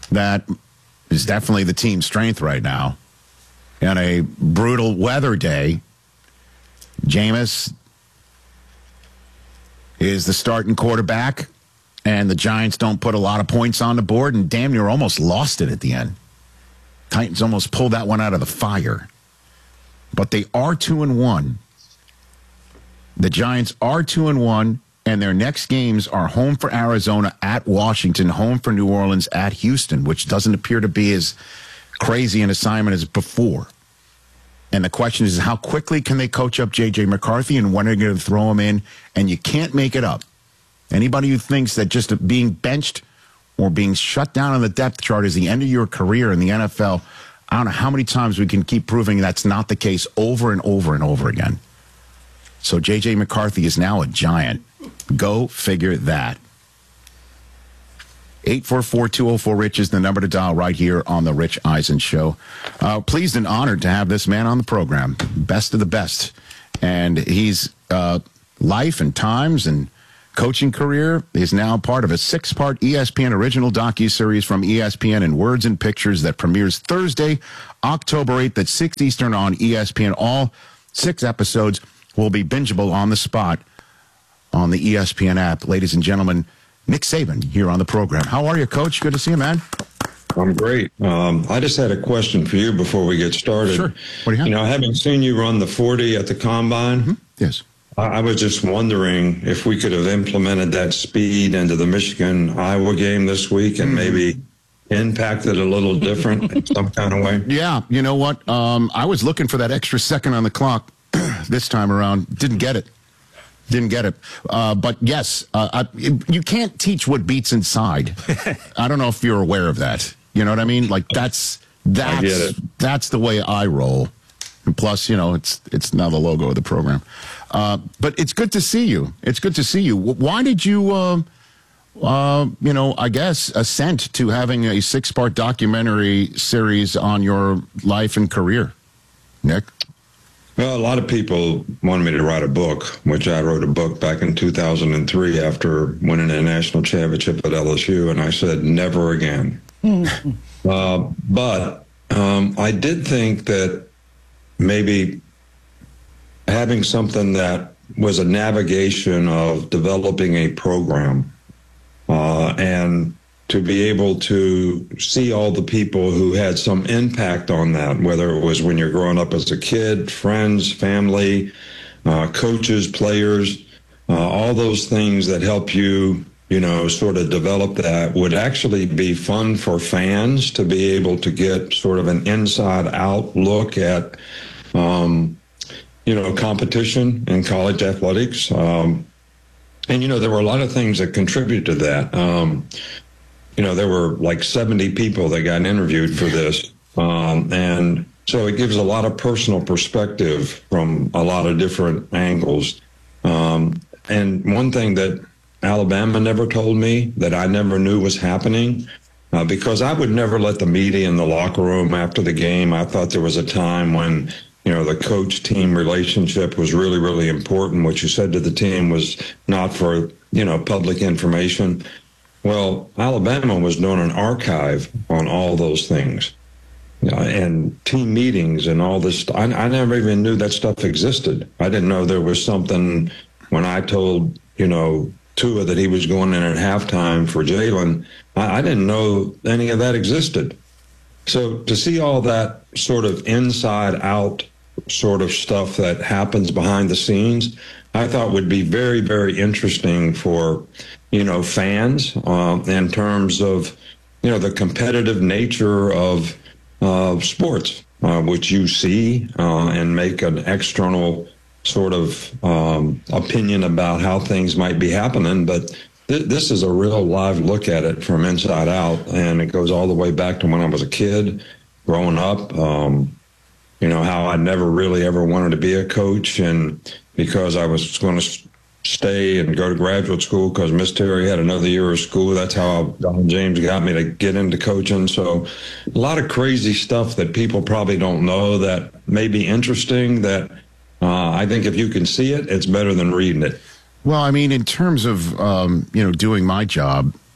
that is definitely the team's strength right now. On a brutal weather day, Jameis is the starting quarterback, and the Giants don't put a lot of points on the board, and damn near almost lost it at the end. Titans almost pulled that one out of the fire. But they are 2-1. The Giants are 2-1, and their next games are home for Arizona, at Washington, home for New Orleans, at Houston, which doesn't appear to be as crazy an assignment as before. And the question is, how quickly can they coach up J.J. McCarthy, and when are they going to throw him in? And you can't make it up. Anybody who thinks that just being benched or being shut down on the depth chart is the end of your career in the NFL, I don't know how many times we can keep proving that's not the case over and over and over again. So J.J. McCarthy is now a Giant. Go figure that. 844-204-RICH is the number to dial right here on the Rich Eisen Show. Pleased and honored to have this man on the program. Best of the best. And he's life and times and coaching career is now part of a 6-part ESPN original docuseries from ESPN in Words and Pictures that premieres Thursday, October 8th at 6 Eastern on ESPN. All 6 episodes will be bingeable on the spot on the ESPN app. Ladies and gentlemen, Nick Saban here on the program. How are you, Coach? Good to see you, man. I'm great. I just had a question for you before we get started. Sure. What do you have? You know, having seen you run the 40 at the Combine, Mm-hmm. Yes. I was just wondering if we could have implemented that speed into the Michigan-Iowa game this week and maybe impacted a little different in some kind of way. Yeah, you know what? I was looking for that extra second on the clock this time around. Didn't get it. But yes, you can't teach what beats inside. I don't know if you're aware of that. You know what I mean? Like that's the way I roll. And plus, you know, it's now the logo of the program. But it's good to see you. It's good to see you. Why did you, I guess, assent to having a 6-part documentary series on your life and career, Nick? Well, a lot of people wanted me to write a book, which I wrote a book back in 2003 after winning a national championship at LSU, and I said, never again. But I did think that maybe having something that was a navigation of developing a program and to be able to see all the people who had some impact on that, whether it was when you're growing up as a kid, friends, family, coaches, players, all those things that help you, you know, sort of develop that would actually be fun for fans to be able to get sort of an inside out look at, competition in college athletics. And, you know, there were a lot of things that contributed to that. There were like 70 people that got interviewed for this. And so it gives a lot of personal perspective from a lot of different angles. And one thing that Alabama never told me that I never knew was happening, because I would never let the media in the locker room after the game. I thought there was a time when, you know, the coach-team relationship was really, really important. What you said to the team was not for, public information. Well, Alabama was doing an archive on all those things and team meetings and all this. I never even knew that stuff existed. I didn't know there was something when I told, Tua that he was going in at halftime for Jalen. I didn't know any of that existed. So to see all that sort of inside out sort of stuff that happens behind the scenes, I thought would be very, very interesting for, fans in terms of, the competitive nature of sports, which you see and make an external sort of opinion about how things might be happening. But this is a real live look at it from inside out. And it goes all the way back to when I was a kid growing up, how I never really ever wanted to be a coach. And because I was going to stay and go to graduate school because Miss Terry had another year of school, that's how Don James got me to get into coaching. So a lot of crazy stuff that people probably don't know that may be interesting that I think if you can see it, it's better than reading it. Well, I mean, in terms of, doing my job,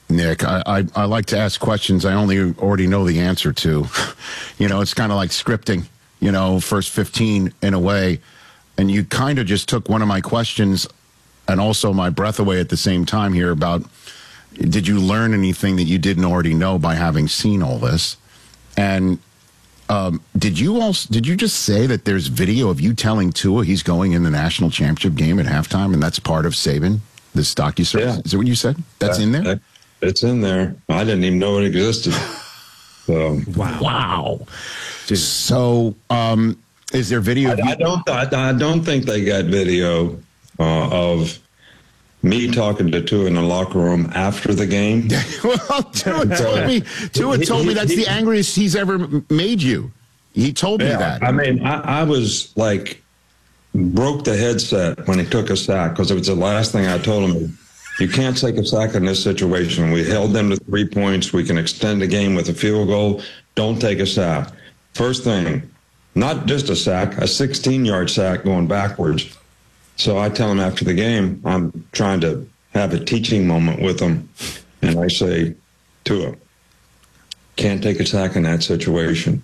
Nick, I like to ask questions I already know the answer to. It's kind of like scripting, first 15 in a way. And you kind of just took one of my questions and also my breath away at the same time here about, did you learn anything that you didn't already know by having seen all this? And did you just say that there's video of you telling Tua he's going in the national championship game at halftime, and that's part of Saban, this docuseries? Yeah. Is that what you said? That's in there? It's in there. I didn't even know it existed. So. Wow. So, is there video? I don't think they got video of me talking to Tua in the locker room after the game. Well, Tua told me that's the angriest he's ever made you. He told me that. I mean, I was like, broke the headset when he took a sack, because it was the last thing I told him. You can't take a sack in this situation. We held them to 3 points. We can extend the game with a field goal. Don't take a sack. First thing, not just a sack, a 16-yard sack going backwards. So I tell him after the game, I'm trying to have a teaching moment with him, and I say to him, can't take a sack in that situation.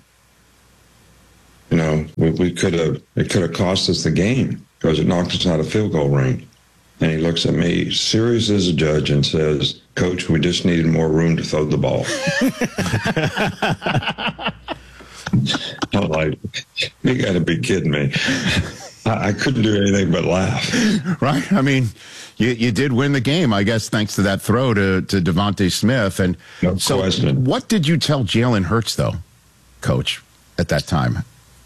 It could have cost us the game because it knocked us out of field goal range. And he looks at me, serious as a judge, and says, Coach, we just needed more room to throw the ball. I'm like, you got to be kidding me. I couldn't do anything but laugh. Right? I mean, you did win the game, I guess, thanks to that throw to Devontae Smith. And no question. What did you tell Jalen Hurts, though, Coach, at that time?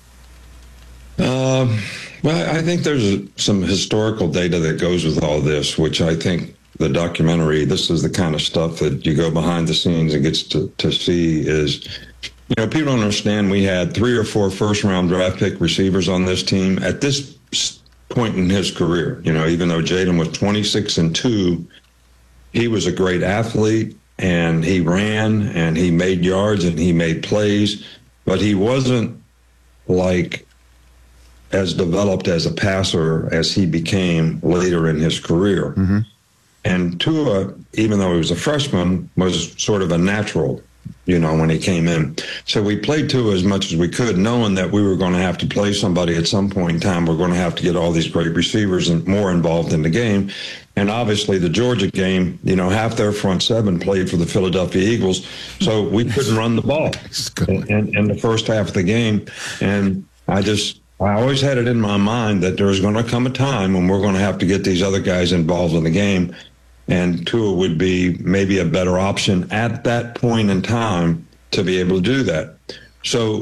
Well, I think there's some historical data that goes with all this, which I think the documentary, this is the kind of stuff that you go behind the scenes and gets to see is, people don't understand we had 3 or 4 first-round draft pick receivers on this team at this point in his career. Even though Jalen was 26-2, he was a great athlete, and he ran, and he made yards, and he made plays, but he wasn't like as developed as a passer as he became later in his career. Mm-hmm. And Tua, even though he was a freshman, was sort of a natural, when he came in. So we played Tua as much as we could, knowing that we were going to have to play somebody at some point in time. We're going to have to get all these great receivers and more involved in the game. And obviously the Georgia game, half their front seven played for the Philadelphia Eagles. So we couldn't run the ball in the first half of the game. And I always had it in my mind that there's going to come a time when we're going to have to get these other guys involved in the game, and Tua would be maybe a better option at that point in time to be able to do that. So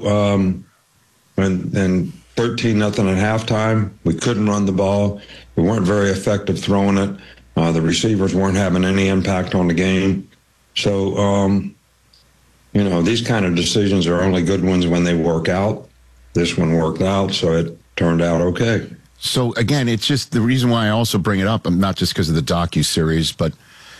when 13-0 at halftime, we couldn't run the ball. We weren't very effective throwing it. The receivers weren't having any impact on the game. So, these kind of decisions are only good ones when they work out. This one worked out, so it turned out okay. So again, it's just the reason why I also bring it up, not just because of the docuseries, but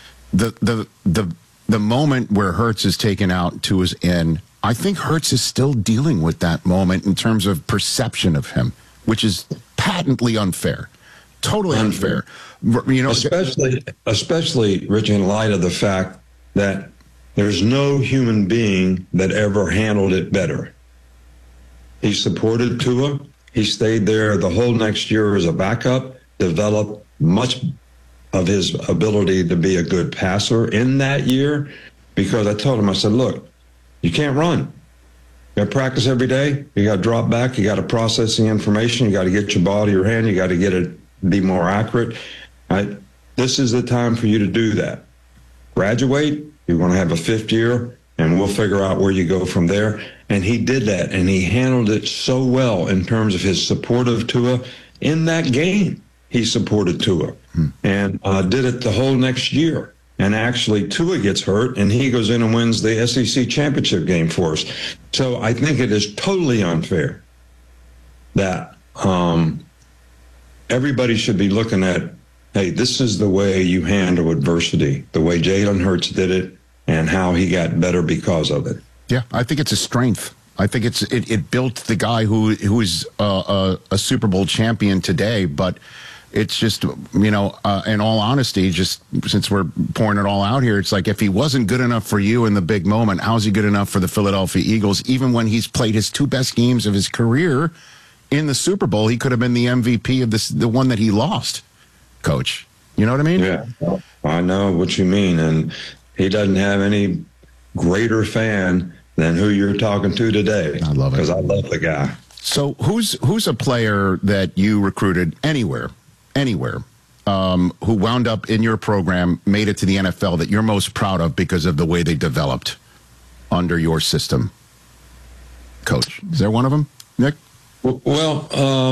the moment where Hurts is taken out, Tua's in. I think Hurts is still dealing with that moment in terms of perception of him, which is patently unfair, totally unfair. Especially Rich, in light of the fact that there's no human being that ever handled it better. He supported Tua. He stayed there the whole next year as a backup, developed much of his ability to be a good passer in that year, because I told him, I said, look, you can't run. You got to practice every day. You got to drop back. You got to process the information. You got to get your ball to your hand. You got to get it, be more accurate. This is the time for you to do that. Graduate. You're going to have a 5th year, and we'll figure out where you go from there. And he did that, and he handled it so well in terms of his support of Tua. In that game, he supported Tua and did it the whole next year. And actually, Tua gets hurt, and he goes in and wins the SEC championship game for us. So I think it is totally unfair that everybody should be looking at, hey, this is the way you handle adversity, the way Jalen Hurts did it, and how he got better because of it. Yeah, I think it's a strength. I think it built the guy who is a Super Bowl champion today. But It's just, in all honesty, just since we're pouring it all out here, it's like if he wasn't good enough for you in the big moment, how's he good enough for the Philadelphia Eagles? Even when he's played his 2 best games of his career in the Super Bowl, he could have been the MVP of the one that he lost, Coach. You know what I mean? Yeah, I know what you mean. And he doesn't have any greater fan than who you're talking to today. I love it. Because I love the guy. So who's a player that you recruited anywhere, who wound up in your program, made it to the NFL that you're most proud of because of the way they developed under your system? Coach, is there one of them, Nick? Well,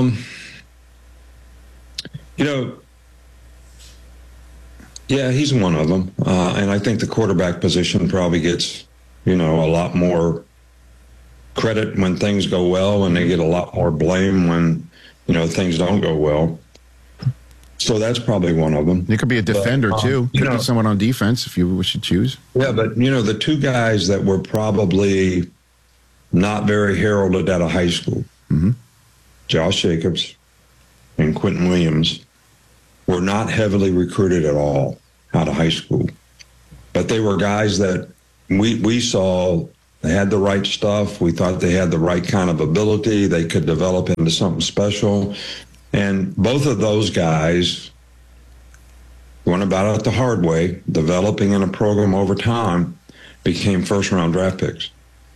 yeah, he's one of them. And I think the quarterback position probably gets, a lot more credit when things go well, and they get a lot more blame when, things don't go well. So that's probably one of them. You could be a defender, too. You could be someone on defense if you wish to choose. Yeah, but, the 2 guys that were probably not very heralded out of high school, Josh Jacobs and Quentin Williams, were not heavily recruited at all out of high school. But they were guys that we saw they had the right stuff. We thought they had the right kind of ability. They could develop into something special. And both of those guys went about it the hard way, developing in a program over time, became first-round draft picks.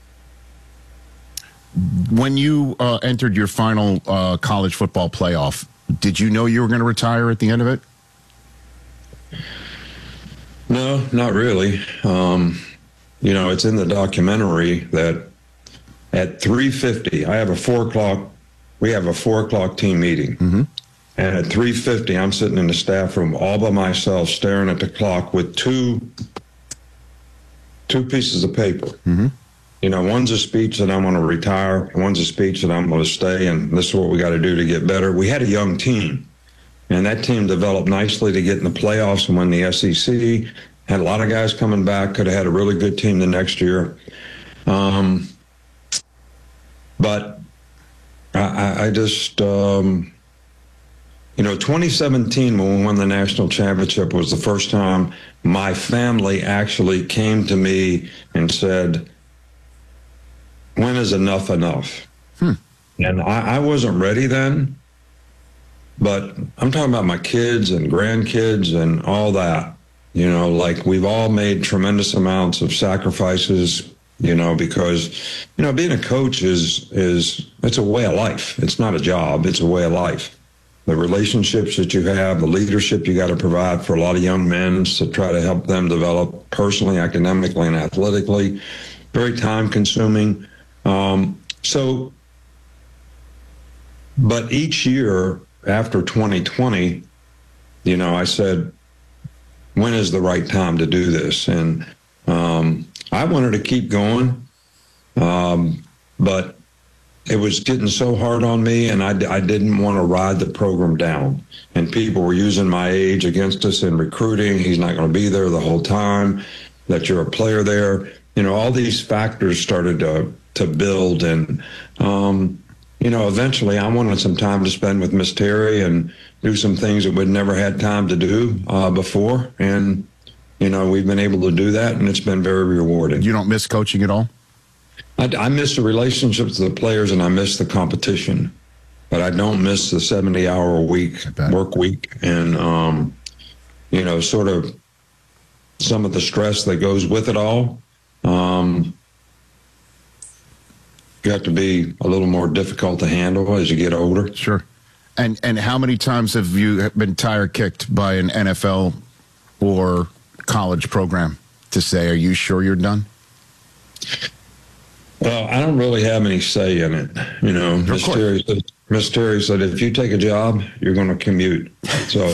When you entered your final college football playoff, did you know you were going to retire at the end of it? No, not really. It's in the documentary that at 3:50, we have a 4 o'clock team meeting. And at 3:50, I'm sitting in the staff room all by myself, staring at the clock with two pieces of paper. One's a speech that I'm going to retire. One's a speech that I'm going to stay, and this is what we got to do to get better. We had a young team, and that team developed nicely to get in the playoffs and win the SEC. Had a lot of guys coming back. Could have had a really good team the next year. But I just, 2017 when we won the national championship was the first time my family actually came to me and said, when is enough enough? And I wasn't ready then, but I'm talking about my kids and grandkids and all that. We've all made tremendous amounts of sacrifices, because, being a coach is it's a way of life. It's not a job. It's a way of life. The relationships that you have, the leadership you got to provide for a lot of young men to try to help them develop personally, academically, and athletically, very time consuming. But each year after 2020, I said, when is the right time to do this? And I wanted to keep going, but it was getting so hard on me, and I didn't want to ride the program down. And people were using my age against us in recruiting. He's not going to be there the whole time, that you're a player there. All these factors started to build, and eventually I wanted some time to spend with Miss Terry and do some things that we'd never had time to do before. And, we've been able to do that, and it's been very rewarding. You don't miss coaching at all? I miss the relationships with the players, and I miss the competition. But I don't miss the 70-hour-a-week work week and, sort of some of the stress that goes with it all. You have to be a little more difficult to handle as you get older. Sure. And how many times have you been tire kicked by an NFL or college program to say, are you sure you're done? Well, I don't really have any say in it. Miss Terry said, if you take a job, you're going to commute. So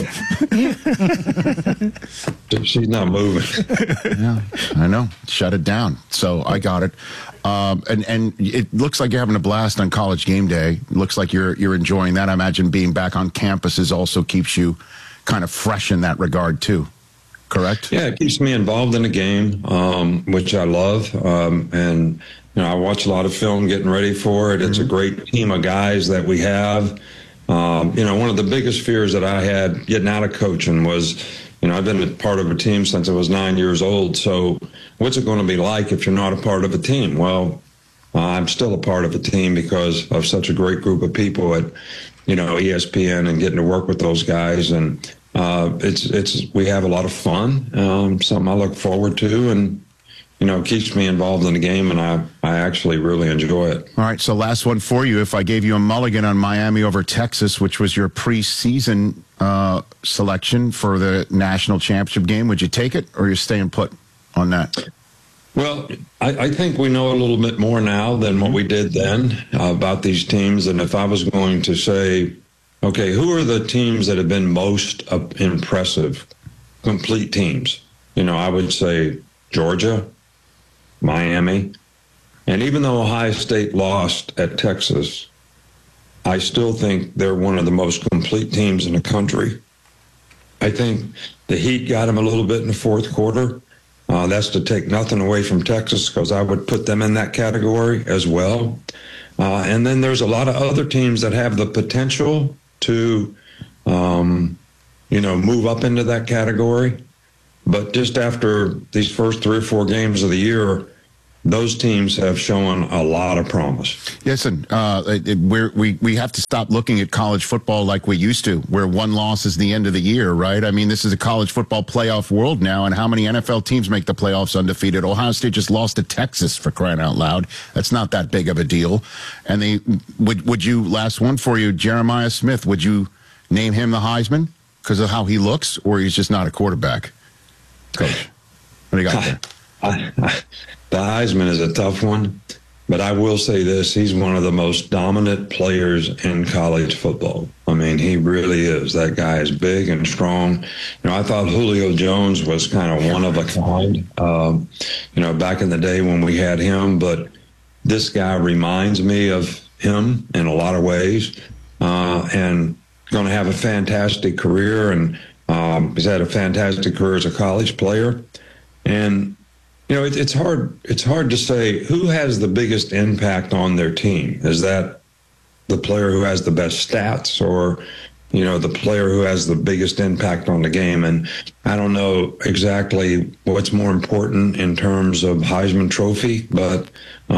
she's not moving. Yeah, I know. Shut it down. So I got it. And it looks like you're having a blast on College Game Day. It looks like you're enjoying that. I imagine being back on campuses also keeps you kind of fresh in that regard too. Correct? Yeah, it keeps me involved in the game, which I love. And I watch a lot of film getting ready for it. It's a great team of guys that we have. One of the biggest fears that I had getting out of coaching was, I've been a part of a team since I was 9 years old. So what's it going to be like if you're not a part of a team? Well, I'm still a part of a team because of such a great group of people at, ESPN and getting to work with those guys. And we have a lot of fun, something I look forward to, and keeps me involved in the game, and I actually really enjoy it. All right, so last one for you. If I gave you a mulligan on Miami over Texas, which was your preseason selection for the national championship game, would you take it, or are you staying put on that? Well, I think we know a little bit more now than what we did then about these teams. And if I was going to say, okay, who are the teams that have been most impressive, complete teams? I would say Georgia, Miami, and even though Ohio State lost at Texas, I still think they're one of the most complete teams in the country. I think the Heat got them a little bit in the fourth quarter. That's to take nothing away from Texas, because I would put them in that category as well. And then there's a lot of other teams that have the potential to, move up into that category. But just after these first 3 or 4 games of the year, those teams have shown a lot of promise. Listen, we have to stop looking at college football like we used to, where one loss is the end of the year, right? I mean, this is a college football playoff world now, and how many NFL teams make the playoffs undefeated? Ohio State just lost to Texas, for crying out loud. That's not that big of a deal. And would you, last one for you, Jeremiah Smith, would you name him the Heisman because of how he looks, or he's just not a quarterback? Coach, what do you got there? The Heisman is a tough one, but I will say this. He's one of the most dominant players in college football. I mean, he really is. That guy is big and strong. I thought Julio Jones was kind of one of a kind, back in the day when we had him, but this guy reminds me of him in a lot of ways, and going to have a fantastic career, and he's had a fantastic career as a college player. And it's hard to say who has the biggest impact on their team. Is that the player who has the best stats, or the player who has the biggest impact on the game? And I don't know exactly what's more important in terms of Heisman Trophy, but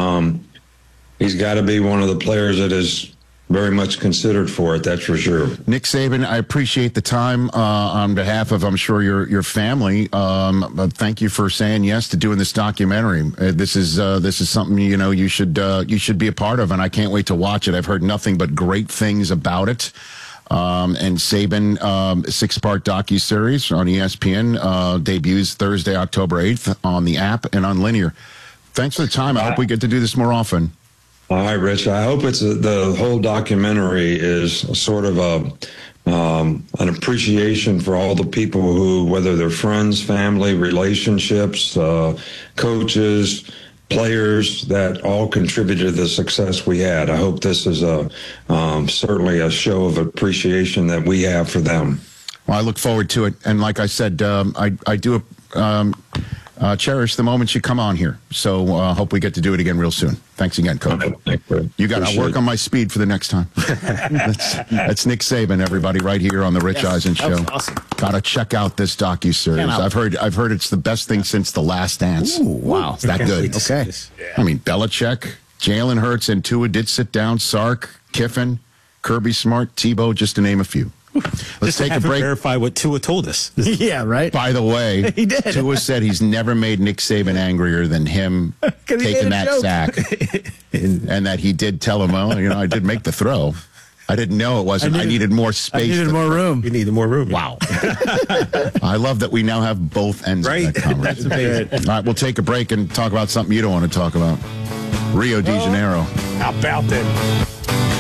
he's got to be one of the players that is very much considered for it, that's for sure. Nick Saban, I appreciate the time on behalf of, I'm sure, your family. Thank you for saying yes to doing this documentary. This is something you should be a part of, and I can't wait to watch it. I've heard nothing but great things about it. And Saban, 6-part docuseries on ESPN, debuts Thursday, October 8th on the app and on linear. Thanks for the time. I hope we get to do this more often. All right, Rich. I hope the whole documentary is sort of an appreciation for all the people who, whether they're friends, family, relationships, coaches, players, that all contributed to the success we had. I hope this is certainly a show of appreciation that we have for them. Well, I look forward to it. And like I said, I do cherish the moments you come on here. So hope we get to do it again real soon. Thanks again, Coach. I'll work on my speed for the next time. That's Nick Saban, everybody, right here on the Rich Eisen Show. Awesome. Gotta check out this docuseries. I've heard it's the best thing since The Last Dance. Ooh, wow. It's that good. Okay. I mean, Belichick, Jalen Hurts, and Tua did sit down. Sark, Kiffin, Kirby Smart, Tebow, just to name a few. Let's take a break. Verify what Tua told us. Yeah, right. By the way, He did. Tua said he's never made Nick Saban angrier than him taking that sack, and that he did tell him, well, I did make the throw. I didn't know it wasn't. I needed more space. I needed more room. You needed more room. Wow. I love that we now have both ends of that conversation. All right, we'll take a break and talk about something you don't want to talk about. Rio de Janeiro. How about that?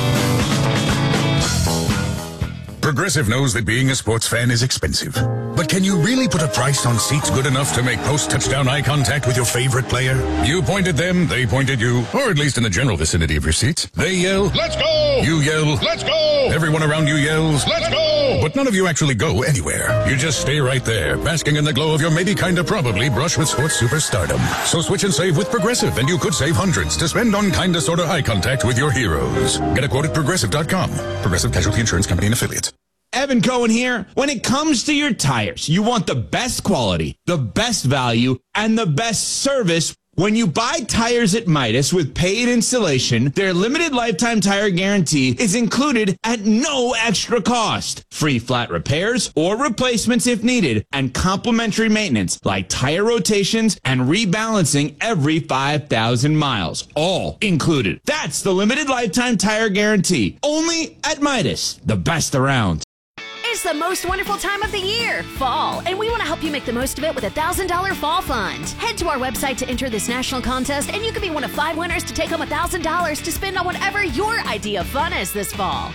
Progressive knows that being a sports fan is expensive. But can you really put a price on seats good enough to make post-touchdown eye contact with your favorite player? You point at them, they point at you, or at least in the general vicinity of your seats. They yell, "Let's go!" You yell, "Let's go!" Everyone around you yells, "Let's go!" But none of you actually go anywhere. You just stay right there, basking in the glow of your maybe kinda probably brush with sports superstardom. So switch and save with Progressive, and you could save hundreds to spend on kinda sorta eye contact with your heroes. Get a quote at Progressive.com. Progressive Casualty Insurance Company and Affiliates. Evan Cohen here. When it comes to your tires, you want the best quality, the best value, and the best service. When you buy tires at Midas with paid installation, their limited lifetime tire guarantee is included at no extra cost. Free flat repairs or replacements if needed, and complimentary maintenance like tire rotations and rebalancing every 5,000 miles. All included. That's the limited lifetime tire guarantee. Only at Midas, the best around. It's the most wonderful time of the year, fall, and we want to help you make the most of it with a $1,000 fall fund. Head to our website to enter this national contest, and you could be one of 5 winners to take home $1,000 to spend on whatever your idea of fun is this fall.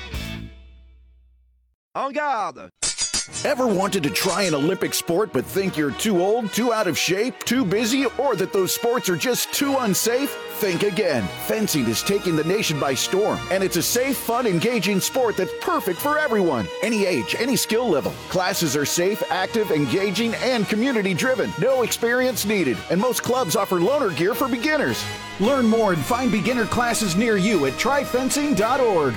En garde! Ever wanted to try an Olympic sport but think you're too old, too out of shape, too busy, or that those sports are just too unsafe? Think again. Fencing is taking the nation by storm, and it's a safe, fun, engaging sport that's perfect for everyone. Any age, any skill level. Classes are safe, active, engaging, and community-driven. No experience needed, and most clubs offer loaner gear for beginners. Learn more and find beginner classes near you at tryfencing.org.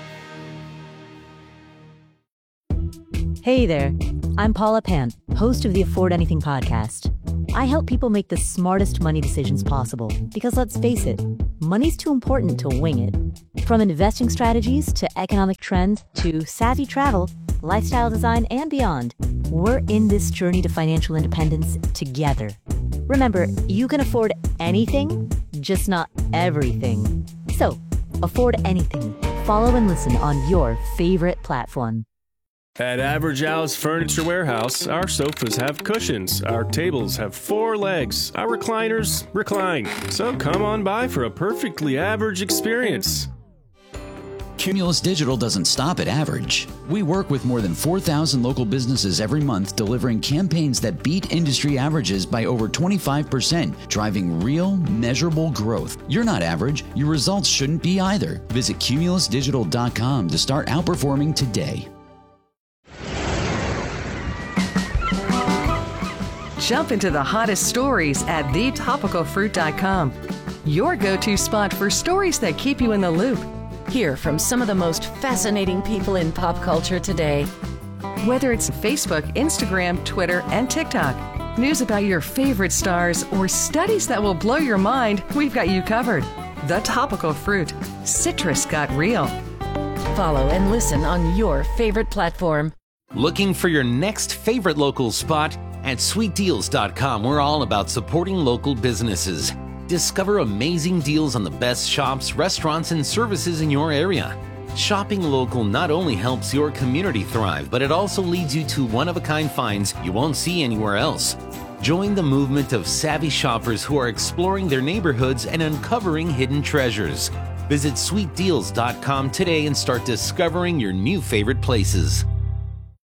Hey there, I'm Paula Pant, host of the Afford Anything podcast. I help people make the smartest money decisions possible because, let's face it, money's too important to wing it. From investing strategies to economic trends to savvy travel, lifestyle design, and beyond, we're in this journey to financial independence together. Remember, you can afford anything, just not everything. So, afford anything. Follow and listen on your favorite platform. At Average Al's Furniture Warehouse, our sofas have cushions, our tables have 4 legs, our recliners recline. So come on by for a perfectly average experience. Cumulus Digital doesn't stop at average. We work with more than 4,000 local businesses every month, delivering campaigns that beat industry averages by over 25%, driving real, measurable growth. You're not average. Your results shouldn't be either. Visit cumulusdigital.com to start outperforming today. Jump into the hottest stories at thetopicalfruit.com. Your go-to spot for stories that keep you in the loop. Hear from some of the most fascinating people in pop culture today. Whether it's Facebook, Instagram, Twitter, and TikTok, news about your favorite stars, or studies that will blow your mind, we've got you covered. The Topical Fruit. Citrus got real. Follow and listen on your favorite platform. Looking for your next favorite local spot? At sweetdeals.com, we're all about supporting local businesses. Discover amazing deals on the best shops, restaurants, and services in your area. Shopping local not only helps your community thrive, but it also leads you to one-of-a-kind finds you won't see anywhere else. Join the movement of savvy shoppers who are exploring their neighborhoods and uncovering hidden treasures. Visit sweetdeals.com today and start discovering your new favorite places.